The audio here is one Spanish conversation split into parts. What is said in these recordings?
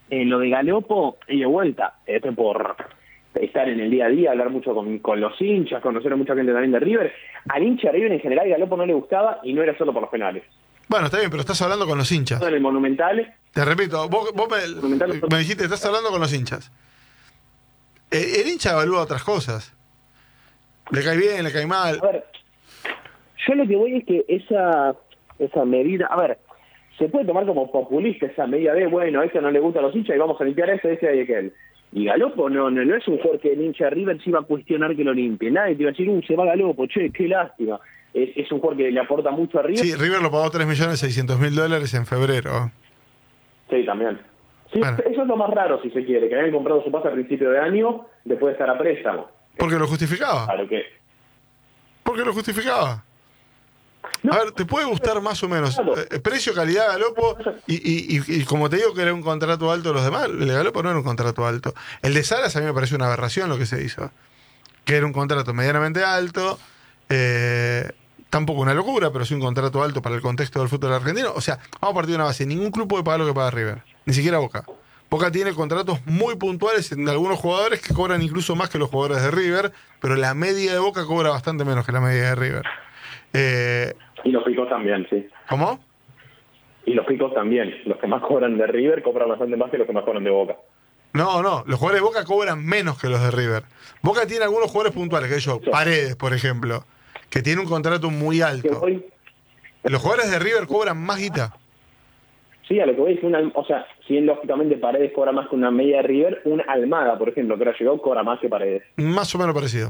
Lo de Galopo, y de vuelta, por estar en el día a día, hablar mucho con los hinchas, conocer a mucha gente también de River. Al hincha de River en general Galopo no le gustaba y no era solo por los penales. Bueno, está bien, pero estás hablando con los hinchas. En el Monumental. Te repito, vos me dijiste, estás hablando con los hinchas. El hincha evalúa otras cosas. Le cae bien, le cae mal. A ver, yo lo que voy es que esa medida, a ver, se puede tomar como populista esa medida de, bueno, a ese no le gusta a los hinchas y vamos a limpiar ese y aquel. Y Galopo no es un jugador que el hincha de River se iba a cuestionar que lo limpie. Nadie te iba a decir, se va Galopo, che, qué lástima. Es un jugador que le aporta mucho a River. Sí, River lo pagó $3.600.000 en febrero. Sí, también. Sí, bueno. Eso es lo más raro, si se quiere, que habían comprado su pase a principio de año después de estar a préstamo. Porque lo justificaba. Claro que... Porque lo justificaba. No, a ver, te puede gustar más o menos claro. precio, calidad, Galopo, y como te digo que era un contrato alto los demás, el de Galopo no era un contrato alto. El de Salas a mí me parece una aberración lo que se hizo. Que era un contrato medianamente alto, tampoco una locura, pero sí un contrato alto para el contexto del fútbol argentino. O sea, vamos a partir de una base, ningún club puede pagar lo que paga River, ni siquiera Boca. Boca tiene contratos muy puntuales en algunos jugadores que cobran incluso más que los jugadores de River, pero la media de Boca cobra bastante menos que la media de River. Y los picos también, sí. ¿Cómo? Y los picos también. Los que más cobran de River cobran bastante más que los que más cobran de Boca. No, los jugadores de Boca cobran menos que los de River. Boca tiene algunos jugadores puntuales, que ellos, Paredes, por ejemplo, que tiene un contrato muy alto. Los jugadores de River cobran más guita. Sí, a lo que voy es o sea, si bien lógicamente Paredes cobra más que una media de River, una Almada, por ejemplo, que ahora llegó, cobra más que Paredes. Más o menos parecido.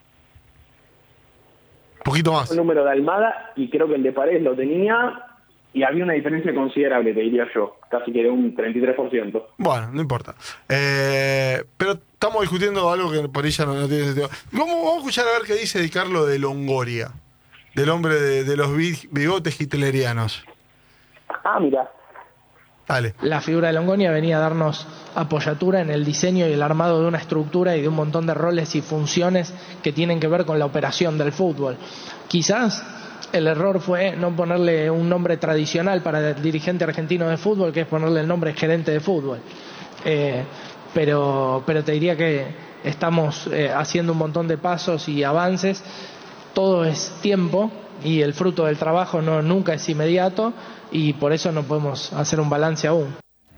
Poquito más. El número de Almada, y creo que el de Paredes lo tenía, y había una diferencia considerable, te diría yo, casi que de un 33%. Bueno, no importa. Pero estamos discutiendo algo que por ahí ya no tiene sentido. Vamos a escuchar a ver qué dice Di Carlo de Longoria, del hombre de los bigotes hitlerianos. Ah, mira. Dale. La figura de Longoria venía a darnos apoyatura en el diseño y el armado de una estructura y de un montón de roles y funciones que tienen que ver con la operación del fútbol. Quizás el error fue no ponerle un nombre tradicional para el dirigente argentino de fútbol, que es ponerle el nombre gerente de fútbol. Pero te diría que estamos haciendo un montón de pasos y avances. Todo es tiempo y el fruto del trabajo nunca es inmediato, y por eso no podemos hacer un balance aún.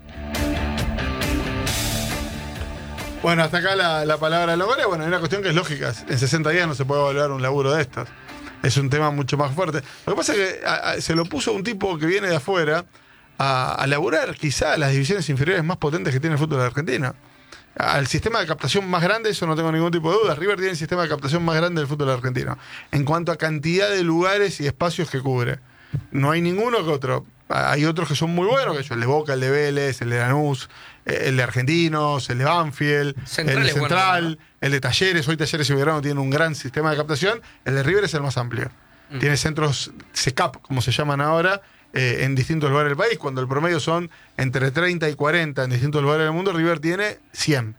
Bueno, hasta acá la palabra de Longoria. Bueno, hay una cuestión que es lógica. En 60 días no se puede evaluar un laburo de estos. Es un tema mucho más fuerte. Lo que pasa es que se lo puso un tipo que viene de afuera a laburar quizá las divisiones inferiores más potentes que tiene el fútbol argentino. Al sistema de captación más grande, eso no tengo ningún tipo de duda. River tiene el sistema de captación más grande del fútbol argentino. En cuanto a cantidad de lugares y espacios que cubre. No hay ninguno que otro. Hay otros que son muy buenos, que el de Boca, el de Vélez, el de Lanús, el de Argentinos, el de Banfield, el de Central, bueno, ¿no? El de Talleres. Hoy Talleres y Belgrano tienen un gran sistema de captación. El de River es el más amplio. Tiene centros CECAP, como se llaman ahora, en distintos lugares del país. Cuando el promedio son entre 30 y 40 en distintos lugares del mundo, River tiene 100.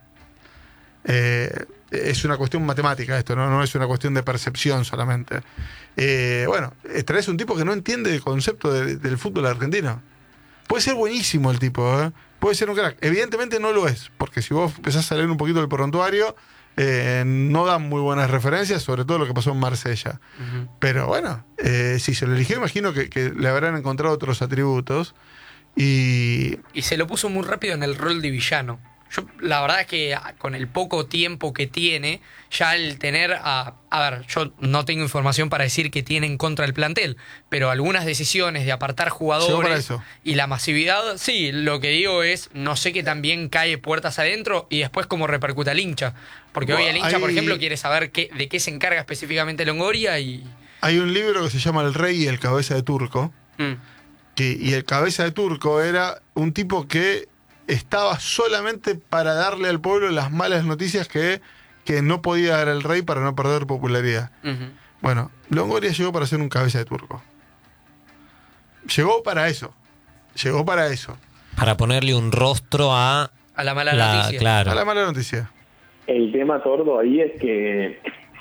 Es una cuestión matemática esto, no es una cuestión de percepción solamente. Bueno, traes un tipo que no entiende el concepto del fútbol argentino. Puede ser buenísimo el tipo, puede ser un crack. Evidentemente no lo es, porque si vos empezás a leer un poquito del prontuario, no dan muy buenas referencias, sobre todo lo que pasó en Marsella. Pero bueno, si se lo eligió, imagino que le habrán encontrado otros atributos. Y se lo puso muy rápido en el rol de villano. Yo, la verdad es que con el poco tiempo que tiene, ya el tener a ver, yo no tengo información para decir que tiene en contra el plantel, pero algunas decisiones de apartar jugadores y la masividad, sí, lo que digo es, no sé qué también cae puertas adentro y después cómo repercute al hincha. Porque hoy el hincha, por ejemplo, quiere saber de qué se encarga específicamente Longoria y... Hay un libro que se llama El Rey y el Cabeza de Turco, y el Cabeza de Turco era un tipo que estaba solamente para darle al pueblo las malas noticias que no podía dar el rey para no perder popularidad. Bueno, Longoria llegó para ser un cabeza de turco. Llegó para eso. Para ponerle un rostro a la mala noticia. Claro. A la mala noticia. El tema tordo ahí es que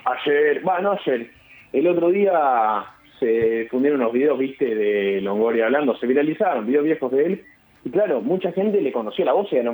el otro día se difundieron unos videos, viste, de Longoria hablando, se viralizaron, videos viejos de él. Y claro, mucha gente le conoció la voz y